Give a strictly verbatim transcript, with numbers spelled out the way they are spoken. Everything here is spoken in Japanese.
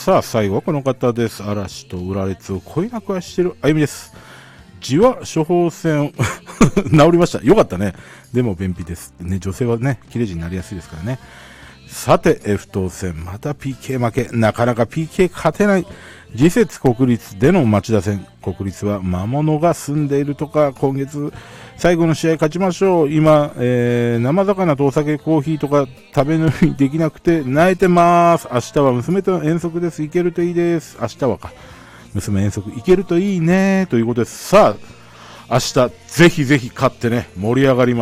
さあ、最後はこの方です。嵐と裏列をこいなく愛してるあゆみです。痔は処方箋治りました。よかったね。でも便秘ですね。女性はね、切れ字になりやすいですからね。さて、F 当選、また ピーケー 負け。なかなか ピーケー 勝てない。次節国立での町田戦。国立は魔物が住んでいるとか、今月最後の試合勝ちましょう。今、えー、生魚とお酒、コーヒーとか食べ飲みできなくて泣いてます。明日は娘と遠足です。行けるといいです。明日はか。娘遠足行けるといいね。ということです。さあ、明日ぜひぜひ勝ってね、盛り上がります。